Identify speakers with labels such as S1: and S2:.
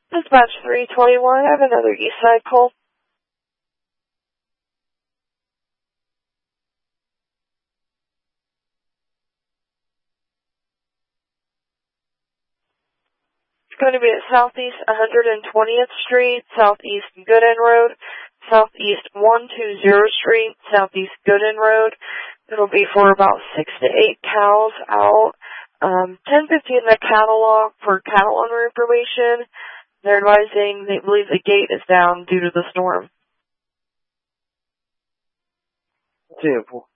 S1: Dispatch 321, I have another east side call. It's going to be at Southeast 120th Street, Southeast Gooden Road, Southeast 120 Street, Southeast Gooden Road. It'll be for about 6 to 8 cows out. 10:15 the catalog for cattle owner information. They're advising they believe the gate is down due to the storm.
S2: Temple.